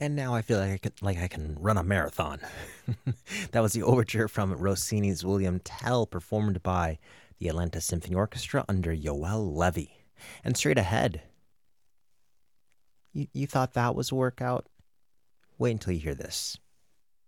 And now I feel like I can run a marathon. That was the overture from Rossini's William Tell, performed by the Atlanta Symphony Orchestra under Yoel Levy. And straight ahead, you thought that was a workout? Wait until you hear this.